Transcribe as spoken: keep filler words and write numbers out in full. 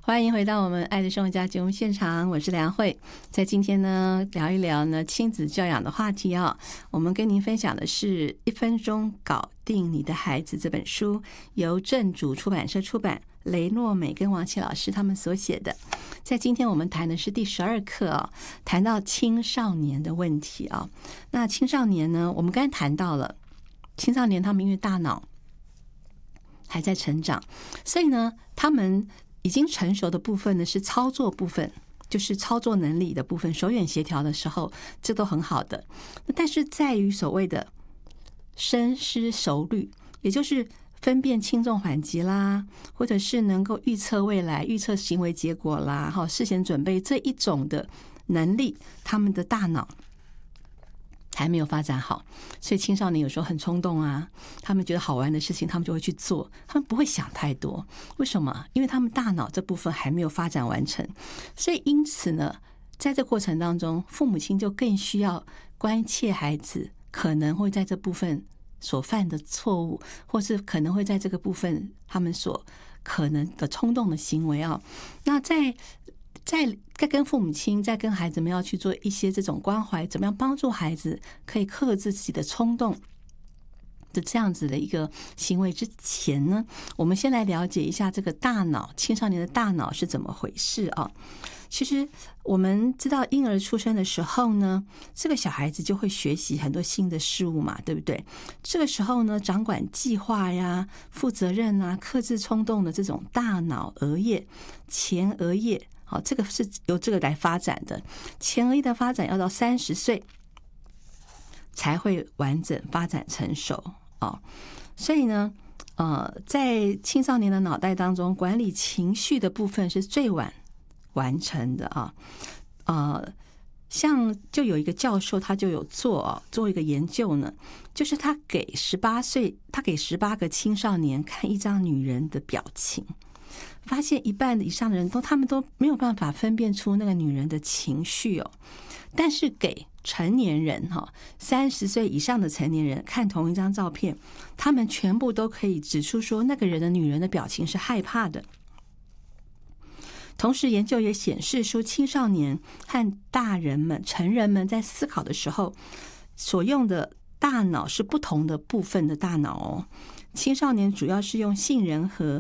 欢迎回到我们爱的生活家节目现场，我是梁慧。在今天呢，聊一聊呢亲子教养的话题啊。我们跟您分享的是一分钟搞定你的孩子这本书，由正主出版社出版，雷诺美跟王琦老师他们所写的。在今天我们谈的是第十二课啊，谈到青少年的问题啊。那青少年呢，我们刚才谈到了青少年，他们因为大脑还在成长，所以呢，他们已经成熟的部分呢是操作部分，就是操作能力的部分，手眼协调的时候，这都很好的。但是在于所谓的深思熟虑，也就是分辨轻重缓急啦，或者是能够预测未来、预测行为结果啦，哈，事先准备这一种的能力，他们的大脑还没有发展好，所以青少年有时候很冲动啊，他们觉得好玩的事情他们就会去做，他们不会想太多。为什么？因为他们大脑这部分还没有发展完成，所以因此呢，在这过程当中，父母亲就更需要关切孩子可能会在这部分所犯的错误，或是可能会在这个部分他们所可能的冲动的行为啊。那在在在跟父母亲，在跟孩子们要去做一些这种关怀，怎么样帮助孩子可以克制自己的冲动的这样子的一个行为之前呢，我们先来了解一下这个大脑，青少年的大脑是怎么回事啊？其实我们知道婴儿出生的时候呢，这个小孩子就会学习很多新的事物嘛，对不对？这个时候呢，掌管计划呀、负责任啊、克制冲动的这种大脑额叶、前额叶，好，这个是由这个来发展的。前额叶的发展要到三十岁才会完整发展成熟哦。所以呢，呃，在青少年的脑袋当中，管理情绪的部分是最晚完成的啊。呃，像就有一个教授，他就有做啊，做一个研究呢，就是他给十八岁，他给十八个青少年看一张女人的表情。发现一半以上的人都他们都没有办法分辨出那个女人的情绪哦，但是给成年人哈，三十岁以上的成年人看同一张照片，他们全部都可以指出说那个人的女人的表情是害怕的。同时，研究也显示出青少年和大人们、成人们在思考的时候所用的大脑是不同的部分的大脑哦。青少年主要是用杏仁核